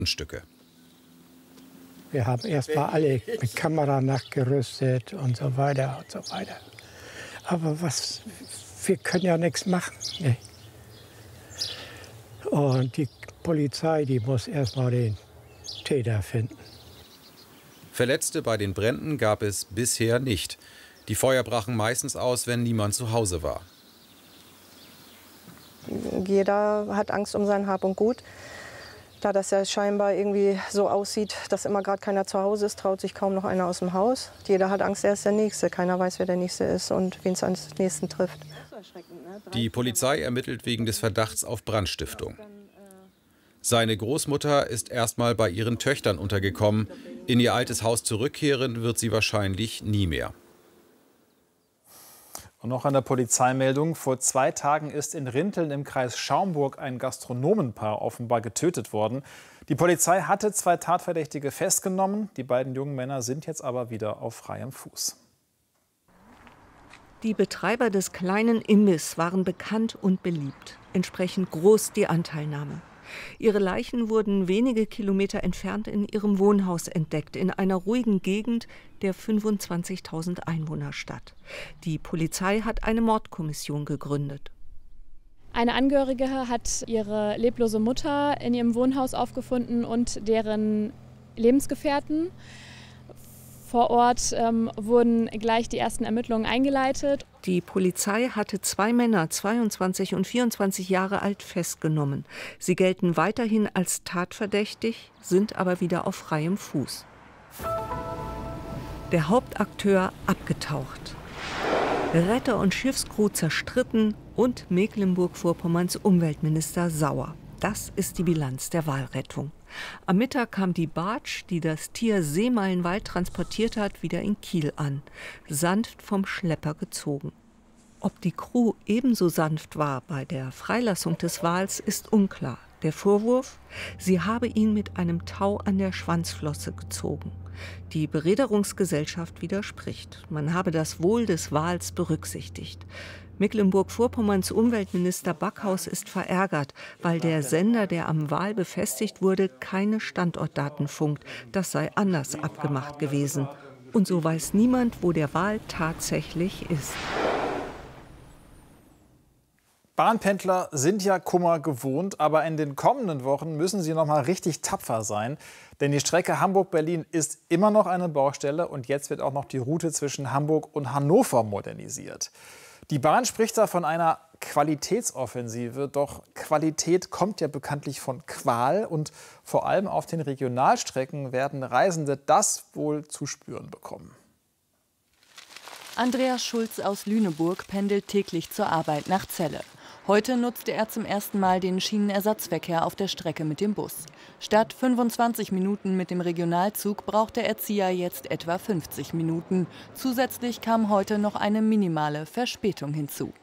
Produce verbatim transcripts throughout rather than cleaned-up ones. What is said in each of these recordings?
Stücke. Wir haben erst mal alle mit Kamera nachgerüstet und so weiter und so weiter. Aber was, wir können ja nichts machen. Ne? Und die Polizei, die muss erst mal den Täter finden. Verletzte bei den Bränden gab es bisher nicht. Die Feuer brachen meistens aus, wenn niemand zu Hause war. Jeder hat Angst um sein Hab und Gut. Da das ja scheinbar irgendwie so aussieht, dass immer gerade keiner zu Hause ist, traut sich kaum noch einer aus dem Haus. Jeder hat Angst, er ist der Nächste. Keiner weiß, wer der Nächste ist und wen es als Nächsten trifft. Die Polizei ermittelt wegen des Verdachts auf Brandstiftung. Seine Großmutter ist erstmal bei ihren Töchtern untergekommen. In ihr altes Haus zurückkehren wird sie wahrscheinlich nie mehr. Und noch eine Polizeimeldung. Vor zwei Tagen ist in Rinteln im Kreis Schaumburg ein Gastronomenpaar offenbar getötet worden. Die Polizei hatte zwei Tatverdächtige festgenommen. Die beiden jungen Männer sind jetzt aber wieder auf freiem Fuß. Die Betreiber des kleinen Imbiss waren bekannt und beliebt. Entsprechend groß die Anteilnahme. Ihre Leichen wurden wenige Kilometer entfernt in ihrem Wohnhaus entdeckt, in einer ruhigen Gegend der fünfundzwanzigtausend Einwohnerstadt. Die Polizei hat eine Mordkommission gegründet. Eine Angehörige hat ihre leblose Mutter in ihrem Wohnhaus aufgefunden und deren Lebensgefährten. Vor Ort ähm, wurden gleich die ersten Ermittlungen eingeleitet. Die Polizei hatte zwei Männer, zweiundzwanzig und vierundzwanzig Jahre alt, festgenommen. Sie gelten weiterhin als tatverdächtig, sind aber wieder auf freiem Fuß. Der Hauptakteur abgetaucht. Retter und Schiffscrew zerstritten und Mecklenburg-Vorpommerns Umweltminister sauer. Das ist die Bilanz der Walrettung. Am Mittag kam die Barge, die das Tier seemeilenweit transportiert hat, wieder in Kiel an. Sanft vom Schlepper gezogen. Ob die Crew ebenso sanft war bei der Freilassung des Wals, ist unklar. Der Vorwurf? Sie habe ihn mit einem Tau an der Schwanzflosse gezogen. Die Bereederungsgesellschaft widerspricht. Man habe das Wohl des Wals berücksichtigt. Mecklenburg-Vorpommerns Umweltminister Backhaus ist verärgert, weil der Sender, der am Wal befestigt wurde, keine Standortdaten funkt. Das sei anders abgemacht gewesen. Und so weiß niemand, wo der Wal tatsächlich ist. Bahnpendler sind ja Kummer gewohnt, aber in den kommenden Wochen müssen sie noch mal richtig tapfer sein. Denn die Strecke Hamburg-Berlin ist immer noch eine Baustelle und jetzt wird auch noch die Route zwischen Hamburg und Hannover modernisiert. Die Bahn spricht da von einer Qualitätsoffensive, doch Qualität kommt ja bekanntlich von Qual und vor allem auf den Regionalstrecken werden Reisende das wohl zu spüren bekommen. Andreas Schulz aus Lüneburg pendelt täglich zur Arbeit nach Celle. Heute nutzte er zum ersten Mal den Schienenersatzverkehr auf der Strecke mit dem Bus. Statt fünfundzwanzig Minuten mit dem Regionalzug braucht der Erzieher jetzt etwa fünfzig Minuten. Zusätzlich kam heute noch eine minimale Verspätung hinzu.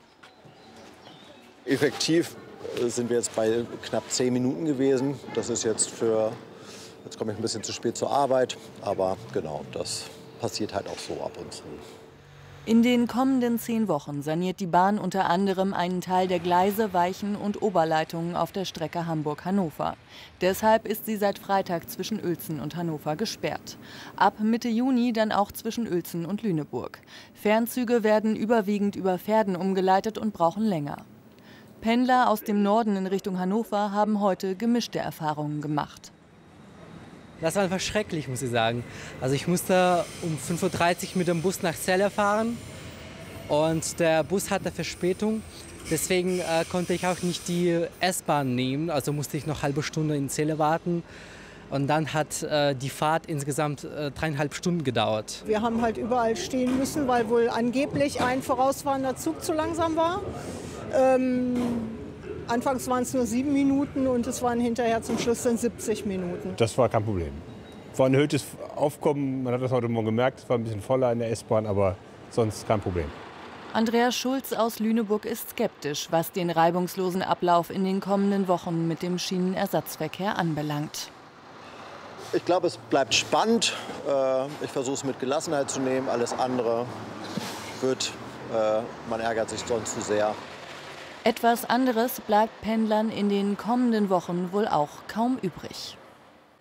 Effektiv sind wir jetzt bei knapp zehn Minuten gewesen. Das ist jetzt für, jetzt komme ich ein bisschen zu spät zur Arbeit, aber genau, das passiert halt auch so ab und zu. In den kommenden zehn Wochen saniert die Bahn unter anderem einen Teil der Gleise, Weichen und Oberleitungen auf der Strecke Hamburg-Hannover. Deshalb ist sie seit Freitag zwischen Uelzen und Hannover gesperrt. Ab Mitte Juni dann auch zwischen Uelzen und Lüneburg. Fernzüge werden überwiegend über Pferden umgeleitet und brauchen länger. Pendler aus dem Norden in Richtung Hannover haben heute gemischte Erfahrungen gemacht. Das war einfach schrecklich, muss ich sagen. Also ich musste um fünf Uhr dreißig mit dem Bus nach Celle fahren und der Bus hatte Verspätung. Deswegen äh, konnte ich auch nicht die S-Bahn nehmen, also musste ich noch eine halbe Stunde in Celle warten. Und dann hat äh, die Fahrt insgesamt äh, dreieinhalb Stunden gedauert. Wir haben halt überall stehen müssen, weil wohl angeblich ein vorausfahrender Zug zu langsam war. Ähm Anfangs waren es nur sieben Minuten und es waren hinterher zum Schluss dann siebzig Minuten. Das war kein Problem. War ein erhöhtes Aufkommen, man hat das heute Morgen gemerkt, es war ein bisschen voller in der S-Bahn, aber sonst kein Problem. Andreas Schulz aus Lüneburg ist skeptisch, was den reibungslosen Ablauf in den kommenden Wochen mit dem Schienenersatzverkehr anbelangt. Ich glaube, es bleibt spannend. Ich versuche es mit Gelassenheit zu nehmen. Alles andere wird, man ärgert sich sonst zu sehr. Etwas anderes bleibt Pendlern in den kommenden Wochen wohl auch kaum übrig.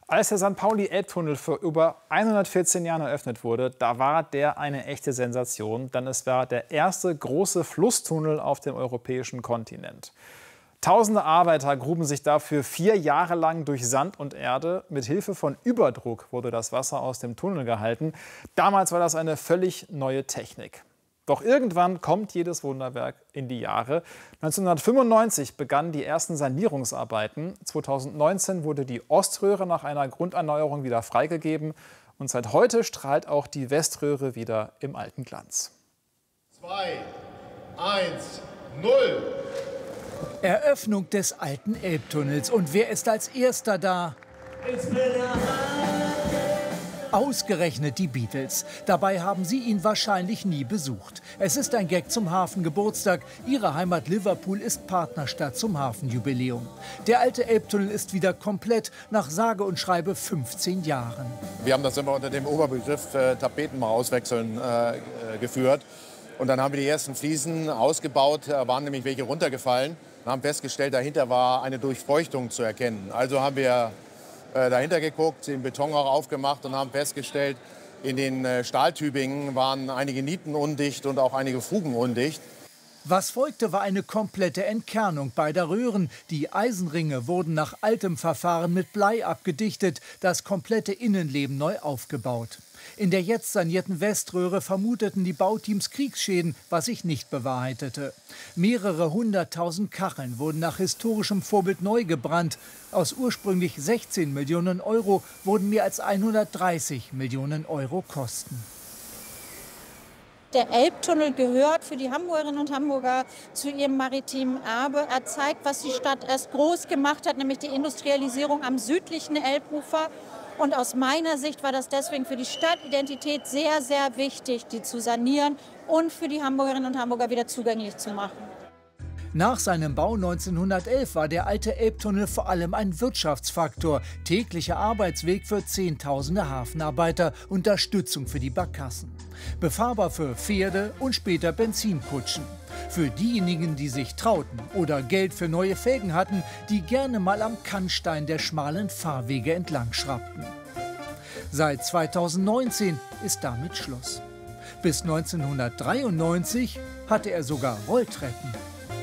Als der Sankt Pauli-Elbtunnel vor über hundertvierzehn Jahren eröffnet wurde, da war der eine echte Sensation, denn es war der erste große Flusstunnel auf dem europäischen Kontinent. Tausende Arbeiter gruben sich dafür vier Jahre lang durch Sand und Erde. Mit Hilfe von Überdruck wurde das Wasser aus dem Tunnel gehalten. Damals war das eine völlig neue Technik. Doch irgendwann kommt jedes Wunderwerk in die Jahre. neunzehnhundertfünfundneunzig begannen die ersten Sanierungsarbeiten. zweitausendneunzehn wurde die Oströhre nach einer Grunderneuerung wieder freigegeben. Und seit heute strahlt auch die Weströhre wieder im alten Glanz. zwei, eins, null. Eröffnung des alten Elbtunnels. Und wer ist als Erster da? Ausgerechnet die Beatles. Dabei haben sie ihn wahrscheinlich nie besucht. Es ist ein Gag zum Hafengeburtstag. Ihre Heimat Liverpool ist Partnerstadt zum Hafenjubiläum. Der alte Elbtunnel ist wieder komplett, nach sage und schreibe fünfzehn Jahren. Wir haben das immer unter dem Oberbegriff äh, Tapeten mal auswechseln äh, geführt. Und dann haben wir die ersten Fliesen ausgebaut, da waren nämlich welche runtergefallen. Wir haben festgestellt, dahinter war eine Durchfeuchtung zu erkennen. Also haben wir äh, dahinter geguckt, den Beton auch aufgemacht und haben festgestellt, in den äh, Stahltübingen waren einige Nieten undicht und auch einige Fugen undicht. Was folgte, war eine komplette Entkernung beider Röhren. Die Eisenringe wurden nach altem Verfahren mit Blei abgedichtet, das komplette Innenleben neu aufgebaut. In der jetzt sanierten Weströhre vermuteten die Bauteams Kriegsschäden, was sich nicht bewahrheitete. Mehrere hunderttausend Kacheln wurden nach historischem Vorbild neu gebrannt. Aus ursprünglich sechzehn Millionen Euro wurden mehr als hundertdreißig Millionen Euro Kosten. Der Elbtunnel gehört für die Hamburgerinnen und Hamburger zu ihrem maritimen Erbe. Er zeigt, was die Stadt erst groß gemacht hat, nämlich die Industrialisierung am südlichen Elbufer. Und aus meiner Sicht war das deswegen für die Stadtidentität sehr, sehr wichtig, die zu sanieren und für die Hamburgerinnen und Hamburger wieder zugänglich zu machen. Nach seinem Bau neunzehnhundertelf war der alte Elbtunnel vor allem ein Wirtschaftsfaktor, täglicher Arbeitsweg für Zehntausende Hafenarbeiter, Unterstützung für die Barkassen. Befahrbar für Pferde und später Benzinkutschen. Für diejenigen, die sich trauten oder Geld für neue Felgen hatten, die gerne mal am Kannstein der schmalen Fahrwege entlang schraubten. Seit zweitausendneunzehn ist damit Schluss. Bis neunzehnhundertdreiundneunzig hatte er sogar Rolltreppen.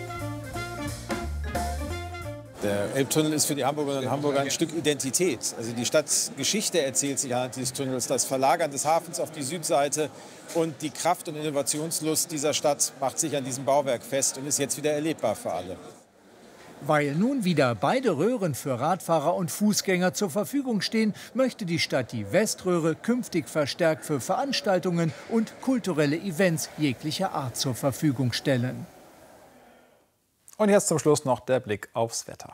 Der Elbtunnel ist für die Hamburgerinnen und Hamburger ein Stück Identität. Also die Stadtgeschichte erzählt sich anhand dieses Tunnels. Das Verlagern des Hafens auf die Südseite und die Kraft und Innovationslust dieser Stadt macht sich an diesem Bauwerk fest und ist jetzt wieder erlebbar für alle. Weil nun wieder beide Röhren für Radfahrer und Fußgänger zur Verfügung stehen, möchte die Stadt die Weströhre künftig verstärkt für Veranstaltungen und kulturelle Events jeglicher Art zur Verfügung stellen. Und jetzt zum Schluss noch der Blick aufs Wetter.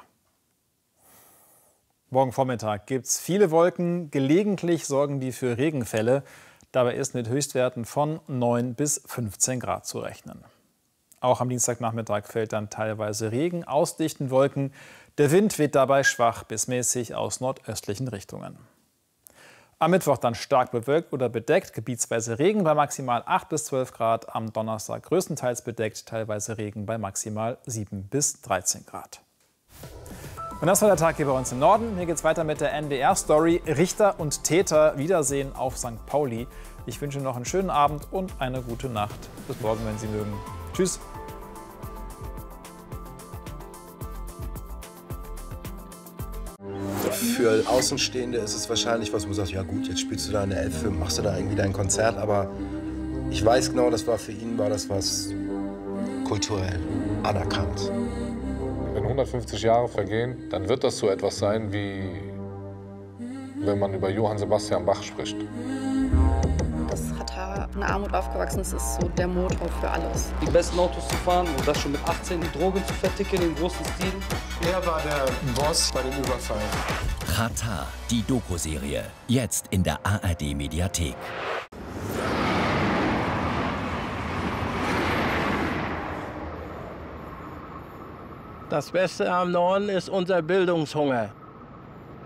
Morgen Vormittag gibt es viele Wolken, gelegentlich sorgen die für Regenfälle. Dabei ist mit Höchstwerten von neun bis fünfzehn Grad zu rechnen. Auch am Dienstagnachmittag fällt dann teilweise Regen aus dichten Wolken. Der Wind weht dabei schwach bis mäßig aus nordöstlichen Richtungen. Am Mittwoch dann stark bewölkt oder bedeckt, gebietsweise Regen bei maximal acht bis zwölf Grad. Am Donnerstag größtenteils bedeckt, teilweise Regen bei maximal sieben bis dreizehn Grad. Und das war der Tag hier bei uns im Norden. Hier geht es weiter mit der N D R-Story Richter und Täter Wiedersehen auf Sankt Pauli. Ich wünsche noch einen schönen Abend und eine gute Nacht. Bis morgen, wenn Sie mögen. Tschüss. Für Außenstehende ist es wahrscheinlich was, wo du sagst, ja gut, jetzt spielst du da eine Elfe, machst du da irgendwie dein Konzert, aber ich weiß genau, das war für ihn, war das was kulturell anerkannt. Wenn hundertfünfzig Jahre vergehen, dann wird das so etwas sein, wie wenn man über Johann Sebastian Bach spricht. Das hat eine Armut aufgewachsen, das ist so der Motor für alles. Die besten Autos zu fahren und das schon mit achtzehn, die Drogen zu verticken im großen Stil. Er war der Boss bei dem Überfall. Rata, die Doku-Serie, jetzt in der A R D-Mediathek. Das Beste am Norden ist unser Bildungshunger.